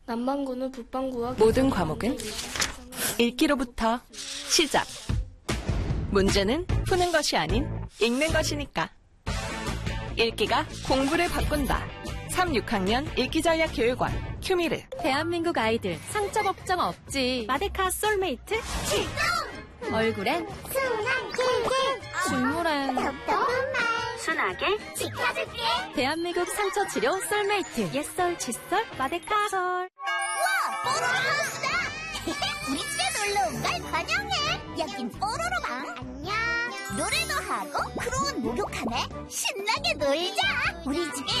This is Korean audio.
남반구는 북반구와 모든 과목은 읽기로부터 시작. 문제는 푸는 것이 아닌 읽는 것이니까. 읽기가 공부를 바꾼다. 3, 6학년 읽기전략교육원 큐미르. 대한민국 아이들 상처 걱정 없지. 마데카 솔메이트 출동! 얼굴엔 순한 킬킬 중물엔 똑똑한 말 순하게 지켜줄게. 대한민국 상처 치료 솔메이트. 옛설 칫솔 마데카 솔. 우와, 뽀로로하우스다. 우리 집에 놀러 온 걸 환영해. 여긴 뽀로로방. 안녕. 노래도 하고 크로운 목욕하네. 신나게 놀자. 우리 집에